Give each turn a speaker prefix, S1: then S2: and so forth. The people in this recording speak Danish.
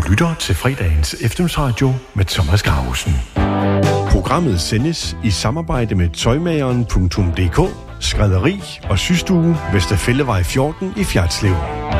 S1: lytter til fredagens eftermiddagsradio med Thomas Gravesen. Programmet sendes i samarbejde med tøjmageren.dk, skrædderi og systue Vesterfællevej 14 i Fjertslev.